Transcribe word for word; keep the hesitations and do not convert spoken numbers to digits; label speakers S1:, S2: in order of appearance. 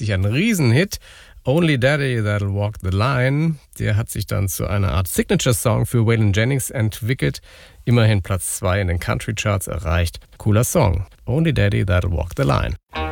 S1: neunzehnhundertneunundneunzig ein Riesenhit. Only Daddy That'll Walk the Line. Der hat sich dann zu einer Art Signature-Song für Waylon Jennings entwickelt. Immerhin Platz zwei in den Country-Charts erreicht. Cooler Song. Only Daddy That'll Walk the Line.